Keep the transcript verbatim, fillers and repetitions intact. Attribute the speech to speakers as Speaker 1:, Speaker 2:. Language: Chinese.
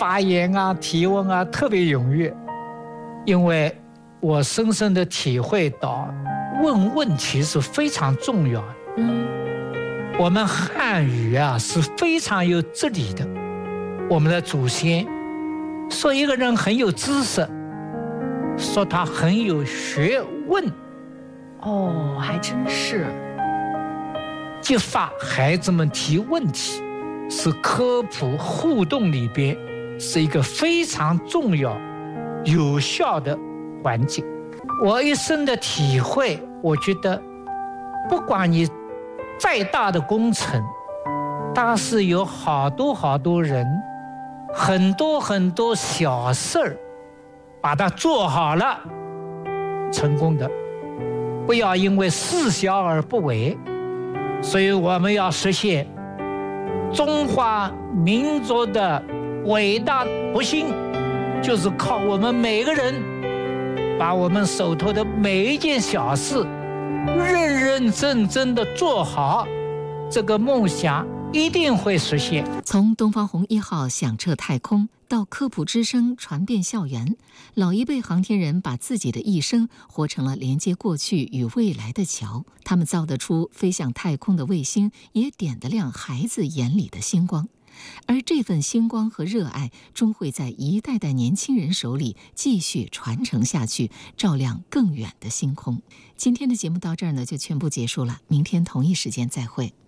Speaker 1: 发言啊、提问啊特别踊跃，因为我深深的体会到问问题是非常重要的。
Speaker 2: 嗯，
Speaker 1: 我们汉语啊是非常有哲理的。我们的祖先说一个人很有知识，说他很有学问。
Speaker 2: 哦，还真是。
Speaker 1: 激发孩子们提问题，是科普互动里边是一个非常重要、有效的环境。我一生的体会，我觉得，不管你再大的工程，但是有好多好多人，很多很多小事儿，把它做好了，成功的。不要因为事小而不为。所以我们要实现中华民族的伟大复兴，就是靠我们每个人把我们手头的每一件小事认认真真的做好，这个梦想一定会实现。
Speaker 3: 从东方红一号响彻太空到科普之声传遍校园，老一辈航天人把自己的一生活成了连接过去与未来的桥。他们造得出飞向太空的卫星，也点得亮孩子眼里的星光。而这份星光和热爱终会在一代代年轻人手里继续传承下去，照亮更远的星空。今天的节目到这儿呢，就全部结束了。明天同一时间再会。